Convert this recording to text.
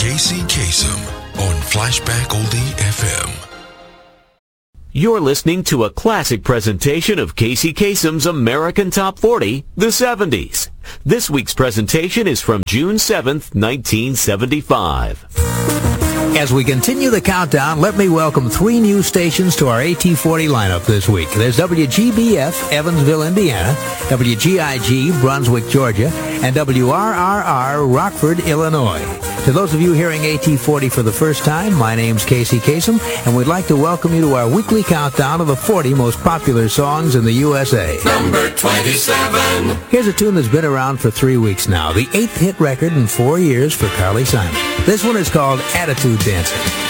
Casey Kasem on Flashback Oldie FM. You're listening to a classic presentation of Casey Kasem's American Top 40, the 70s. This week's presentation is from June 7th, 1975. As we continue the countdown, let me welcome 3 new stations to our AT40 lineup this week. There's WGBF, Evansville, Indiana, WGIG, Brunswick, Georgia, and WRRR, Rockford, Illinois. To those of you hearing AT40 for the first time, my name's Casey Kasem, and we'd like to welcome you to our weekly countdown of the 40 most popular songs in the USA. Number 27. Here's a tune that's been around for 3 weeks now, the 8th hit record in 4 years for Carly Simon. This one is called Attitude Dancing.